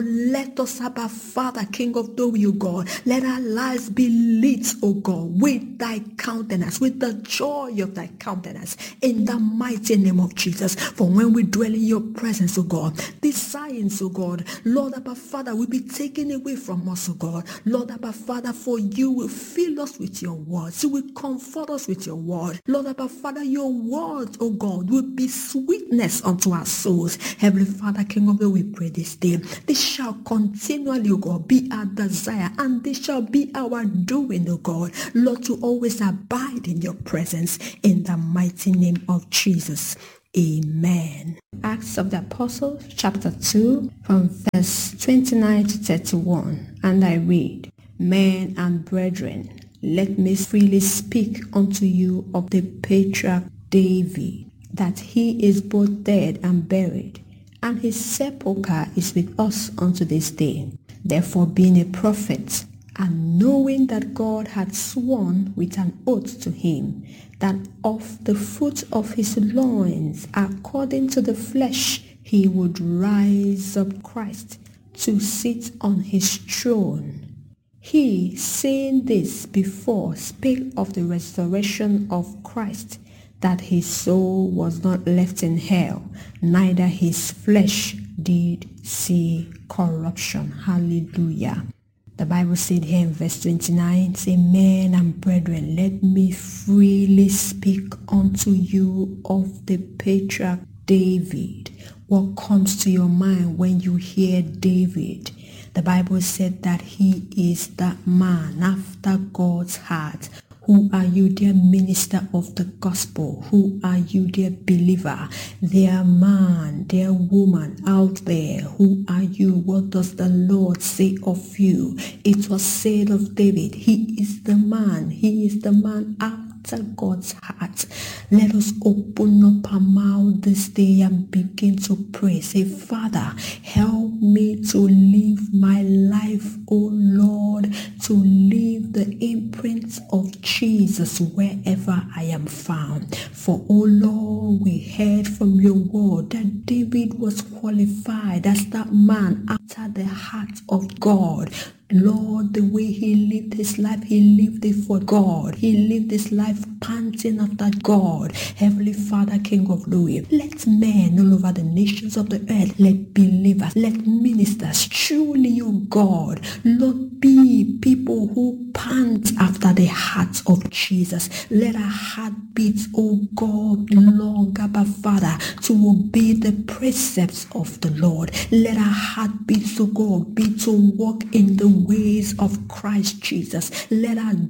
Let us, Abba Father, King of glory, O God, let our lives be lit, O God, with thy countenance, with the joy of thy countenance, in the mighty name of Jesus. For when we dwell in your presence, O God, these signs, O God, Lord, Abba Father, will be taken away from us, O God. Lord, Abba Father, for you will fill us with your words. You will comfort us with your word. Lord, Abba Father, your word, O God, will be sweetness unto our souls. Heavenly Father, King of glory, we pray this day. This shall continually, O God, be our desire, and this shall be our doing, O God. Lord, to always abide in your presence, in the mighty name of Jesus. Amen. Acts of the Apostles, chapter 2, from verse 29 to 31. And I read, Men and brethren, let me freely speak unto you of the patriarch David, that he is both dead and buried, and his sepulchre is with us unto this day. Therefore, being a prophet, and knowing that God had sworn with an oath to him, that of the fruit of his loins, according to the flesh, he would rise up Christ to sit on his throne. He, saying this before, spake of the resurrection of Christ, that his soul was not left in hell, neither his flesh did see corruption. Hallelujah. The Bible said here in verse 29, say, Men and brethren, let me freely speak unto you of the patriarch David. What comes to your mind when you hear David? The Bible said that he is that man after God's heart. Who are you, dear minister of the gospel? Who are you, dear believer? Dear man, dear woman out there, who are you? What does the Lord say of you? It was said of David, he is the man. He is the man after God's heart. Let us open up our mouth this day and begin to pray. Say, Father, help me to live my life, oh Lord, to leave the imprint of Jesus wherever I am found. For, oh Lord, we heard from your word that David was qualified as that man after the heart of God. Lord, the way he lived his life, he lived it for God. He lived his life panting after God. Heavenly Father, King of glory, let men all over the nations of the earth, let believers, let ministers, truly, oh God, Lord, be people who pant after the heart of Jesus. Let our heart beat, oh God, long, Abba Father, to obey the precepts of the Lord. Let our heart beat, oh God, be to walk in the ways of Christ Jesus. Let our